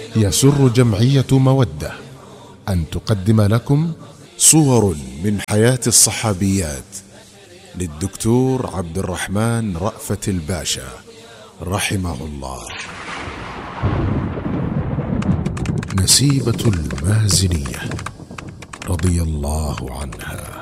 يسر جمعية مودة أن تقدم لكم صور من حياة الصحابيات للدكتور عبد الرحمن رأفت الباشا رحمه الله. نسيبة المازنية رضي الله عنها.